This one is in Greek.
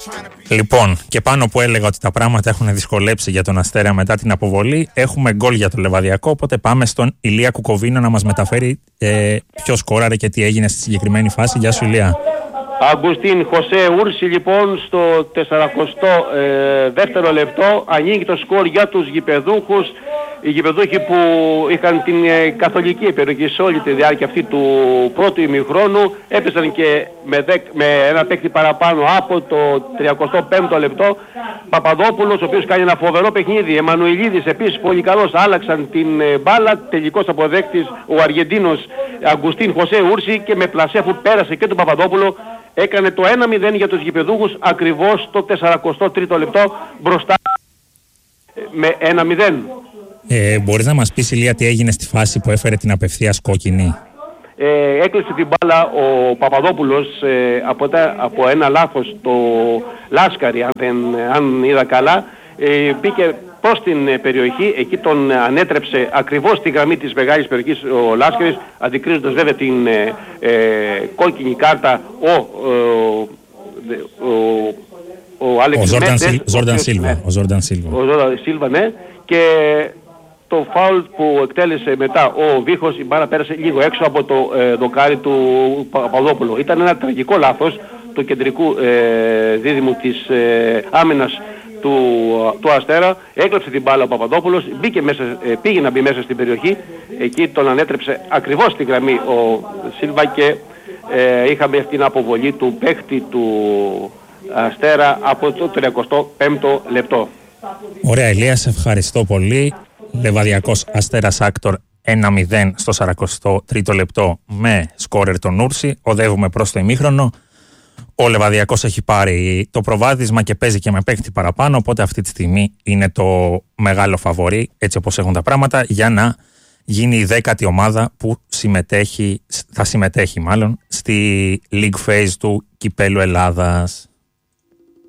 Λοιπόν, και πάνω που έλεγα ότι τα πράγματα έχουν δυσκολέψει για τον Αστέρα μετά την αποβολή, έχουμε γκολ για το Λεβαδιακό. Οπότε πάμε στον Ηλία Κουκοβίνο να μας μεταφέρει ποιο σκόραρε και τι έγινε στη συγκεκριμένη φάση. Γεια σου, Ηλία. Αγκουστίν Χωσέ Ούρση, λοιπόν, στο 42ο λεπτό ανοίγει το σκορ για τους γηπεδούχους. Οι γηπεδούχοι που είχαν την καθολική περιοχή σε όλη τη διάρκεια αυτή του πρώτου ημιχρόνου έπεσαν και με ένα παίκτη παραπάνω από το 35ο λεπτό. Παπαδόπουλος, ο οποίος κάνει ένα φοβερό παιχνίδι. Εμμανουηλίδης επίσης πολύ καλός, άλλαξαν την μπάλα. Τελικός αποδέκτης ο Αργεντίνος Αγκουστίν Χωσέ Ούρση και με πλασέ που πέρασε και τον Παπαδόπουλο έκανε το 1-0 για τους γηπεδούχους ακριβώς το 43ο λεπτό μπροστά με 1-0. Μπορείς να μας πεις, Ηλία, τι έγινε στη φάση που έφερε την απευθείας κόκκινη? Έκλεισε την μπάλα ο Παπαδόπουλος από ένα λάθος το Λάσκαρη, αν είδα καλά. Μπήκε προς την περιοχή, εκεί τον ανέτρεψε ακριβώς στη γραμμή της μεγάλης περιοχής ο Λάσκαρης, αντικρίζοντας βέβαια την κόκκινη κάρτα ο Ζόρνταν Σίλβα, ναι, και το φάουλ που εκτέλεσε μετά ο Βίχος, η μπάλα πέρασε λίγο έξω από το δοκάρι του Παπαδόπουλου. Ήταν ένα τραγικό λάθος του κεντρικού δίδυμου της άμυνας του Αστέρα. Έκλεψε την μπάλα ο Παπαδόπουλος, πήγε να μπει μέσα στην περιοχή, εκεί τον ανέτρεψε ακριβώς στη γραμμή ο Σίλβα και είχαμε αυτήν την αποβολή του παίχτη του Αστέρα από το 35ο λεπτό. Ωραία, Ηλία, σε ευχαριστώ πολύ. Λεβαδιακός Αστέρας Άκτορ 1-0 στο 43ο λεπτό με σκόρερ τον Ούρση. Οδεύουμε προς το ημίχρονο. Ο Λεβαδιακός έχει πάρει το προβάδισμα και παίζει και με παίκτη παραπάνω, οπότε αυτή τη στιγμή είναι το μεγάλο φαβορί, έτσι όπως έχουν τα πράγματα, για να γίνει η 10η ομάδα που θα συμμετέχει στη League Phase του Κυπέλλου Ελλάδας.